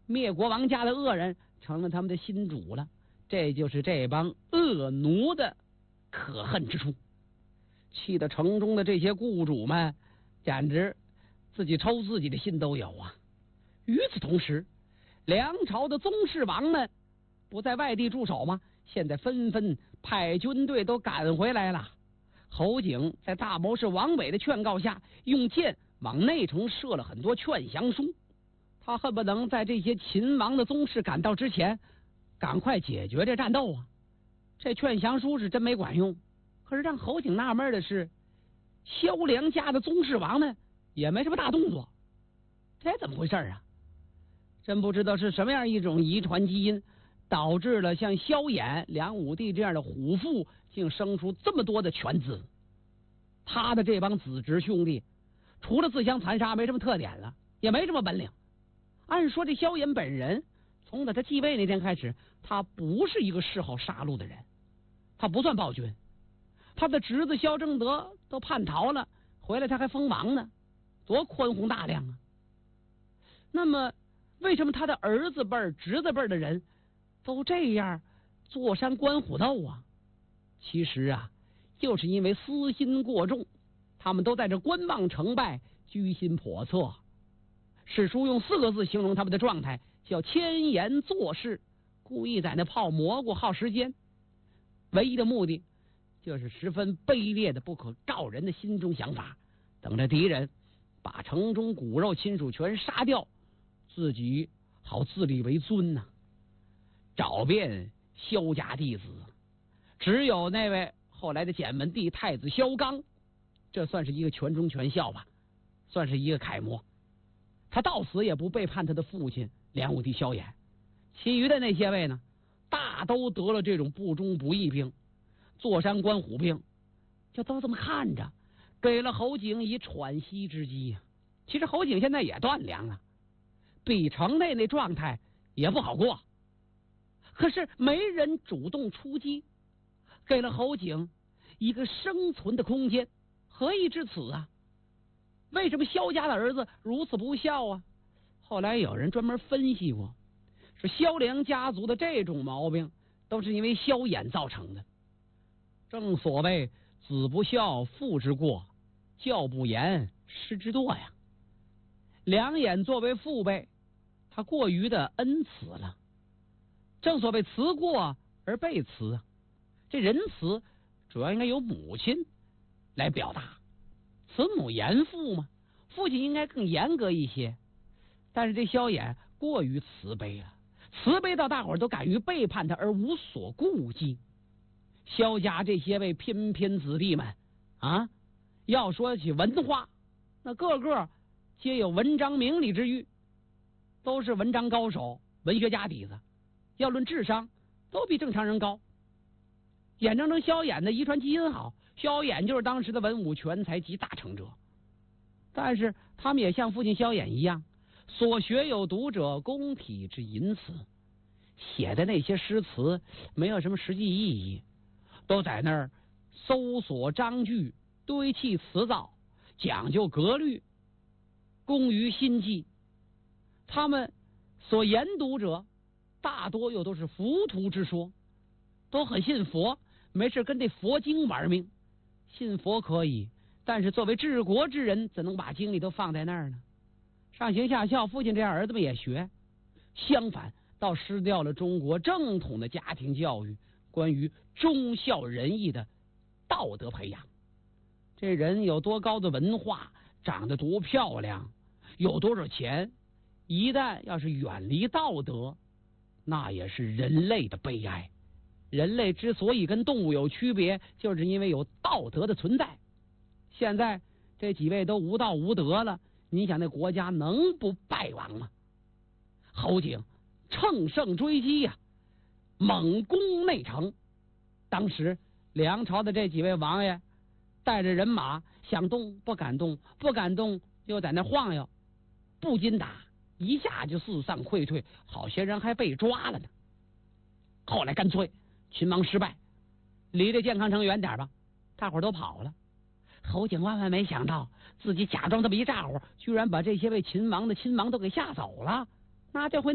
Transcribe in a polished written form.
灭国亡家的恶人成了他们的新主了。这就是这帮恶奴的可恨之处，气得城中的这些雇主们简直自己抽自己的心都有啊。与此同时，梁朝的宗室王们不在外地驻守吗？现在纷纷派军队都赶回来了。侯景在大谋士王伟的劝告下，用箭往内城射了很多劝降书。他恨不能在这些秦王的宗室赶到之前赶快解决这战斗啊！这劝降书是真没管用，可是让侯景纳闷的是，萧梁家的宗室王们也没什么大动作，这怎么回事啊？真不知道是什么样一种遗传基因，导致了像萧衍、梁武帝这样的虎父竟生出这么多的犬子。他的这帮子侄兄弟除了自相残杀没什么特点了，也没什么本领。按说这萧衍本人从他继位那天开始，他不是一个嗜好杀戮的人，他不算暴君。他的侄子萧正德都叛逃了，回来他还封王呢，多宽宏大量啊！那么为什么他的儿子辈、侄子辈的人都这样坐山观虎斗啊？其实啊，就是因为私心过重，他们都在这观望成败，居心叵测。史书用4个字形容他们的状态，叫千言做事，故意在那泡蘑菇耗时间，唯一的目的就是十分卑劣的不可告人的心中想法，等着敌人把城中骨肉亲属全杀掉，自己好自立为尊呐。找遍萧家弟子，只有那位后来的简文帝太子萧纲，这算是一个全忠全孝吧，算是一个楷模。他到死也不背叛他的父亲梁武帝萧衍。其余的那些位呢，大都得了这种不忠不义病，坐山观虎病，就都这么看着，给了侯景以喘息之机呀。其实侯景现在也断粮了，比城内那状态也不好过，可是没人主动出击，给了侯景一个生存的空间。何以至此啊？为什么萧家的儿子如此不孝啊？后来有人专门分析过，说萧梁家族的这种毛病都是因为萧衍造成的。正所谓子不孝，父之过；教不严，师之惰呀。梁衍作为父辈，他过于的恩慈了。正所谓慈过而被慈，这仁慈主要应该由母亲来表达，慈母严父嘛，父亲应该更严格一些。但是这萧衍过于慈悲了，慈悲到大伙儿都敢于背叛他而无所顾忌。萧家这些位翩翩子弟们啊，要说起文化，那个个皆有文章明理之誉，都是文章高手、文学家底子。要论智商，都比正常人高。眼睁睁萧衍的遗传基因好，萧衍就是当时的文武全才集大成者。但是他们也像父亲萧衍一样，所学有读者，公体之淫词，写的那些诗词没有什么实际意义，都在那儿搜索章句，堆砌词藻，讲究格律，工于心计。他们所研读者大多又都是浮屠之说，都很信佛，没事跟这佛经玩命。信佛可以，但是作为治国之人，怎能把精力都放在那儿呢？上行下效，父亲这样儿子们也学，相反倒失掉了中国正统的家庭教育关于忠孝仁义的道德培养。这人有多高的文化，长得多漂亮，有多少钱，一旦要是远离道德，那也是人类的悲哀。人类之所以跟动物有区别，就是因为有道德的存在。现在这几位都无道无德了，你想那国家能不败亡吗？侯景乘胜追击呀，猛攻内城。当时梁朝的这几位王爷带着人马，想动不敢动，不敢动又在那晃悠，不禁打，一下就四散溃退，好些人还被抓了呢。后来干脆秦王失败，离这健康城远点吧，大伙儿都跑了。侯景万万没想到，自己假装这么一咋呼，居然把这些位秦王的亲王都给吓走了，那这回